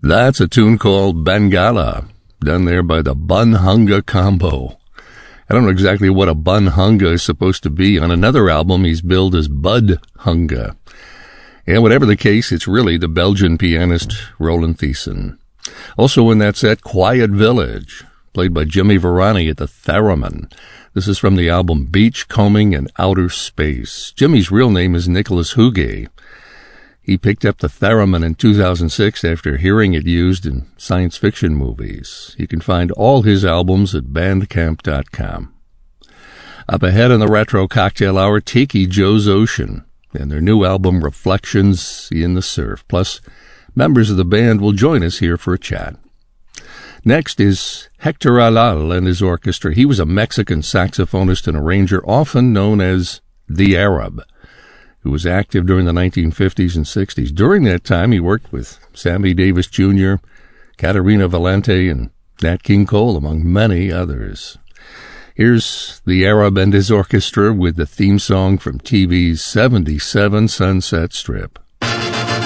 That's a tune called Bangala, done there by the Bunhunga Combo. I don't know exactly what a Bunhunga is supposed to be. On another album, he's billed as Bud Hunga. And whatever the case, it's really the Belgian pianist Roland Thiessen. Also in that set, Quiet Village, played by Jimmy Varani at the theremin. This is from the album Beach Combing in Outer Space. Jimmy's real name is Nicholas Huguet. He picked up the theremin in 2006 after hearing it used in science fiction movies. You can find all his albums at bandcamp.com. Up ahead in the Retro Cocktail Hour, Tiki Joe's Ocean and their new album Reflections in the Surf. Plus, members of the band will join us here for a chat. Next is Hector Alal and his orchestra. He was a Mexican saxophonist and arranger, often known as the Arab, who was active during the 1950s and 60s. During that time, he worked with Sammy Davis Jr., Caterina Valente, and Nat King Cole, among many others. Here's the Arab and his orchestra with the theme song from TV's 77 Sunset Strip.